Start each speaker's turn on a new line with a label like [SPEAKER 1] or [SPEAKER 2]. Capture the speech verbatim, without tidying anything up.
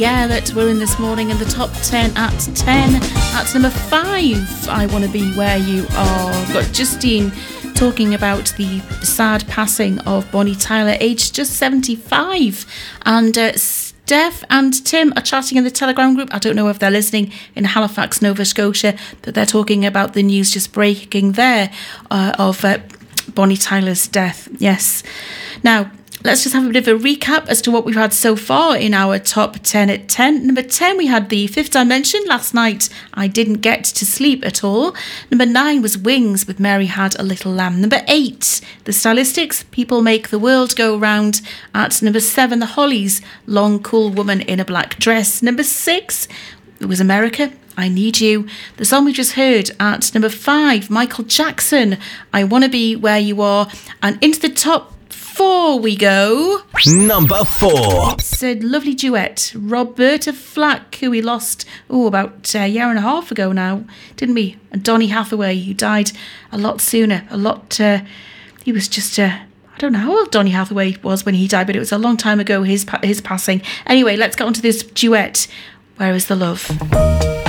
[SPEAKER 1] Yeah, that we're in this morning in the top ten at ten. At number five, I Want to Be Where You Are. We've got Justine talking about the sad passing of Bonnie Tyler, aged just seventy-five. And uh, Steph and Tim are chatting in the Telegram group. I don't know if they're listening in Halifax, Nova Scotia, but they're talking about the news just breaking there uh, of uh, Bonnie Tyler's death. Yes. Now, let's just have a bit of a recap as to what we've had so far in our top ten at ten. Number ten, we had The Fifth Dimension. Last night, I Didn't Get to Sleep at All. Number nine was Wings with Mary Had a Little Lamb. Number eight, The Stylistics, People Make the World Go Round. At number seven, The Hollies, Long Cool Woman in a Black Dress. Number six, it was America, I Need You. The song we just heard at number five, Michael Jackson, I Wanna Be Where You Are. And into the top four we go.
[SPEAKER 2] Number four.
[SPEAKER 1] It's a lovely duet. Roberta Flack, who we lost, oh, about a year and a half ago now, didn't we? And Donny Hathaway, who died a lot sooner. A lot, uh, he was just, uh, I don't know how old Donny Hathaway was when he died, but it was a long time ago, his, his passing. Anyway, let's get on to this duet. Where is the Love?